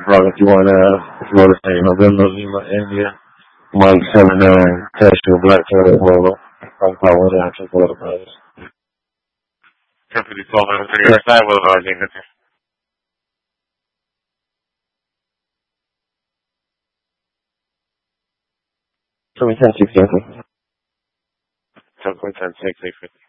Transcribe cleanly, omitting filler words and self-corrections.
Well, if you wanna say November, Lima, India, Mike 79, Castro, Black Turtle, Polo, Frank Power, Action, Florida Brothers. Company 12 side with Argentina. So we can 6 years. So we can 6, 6.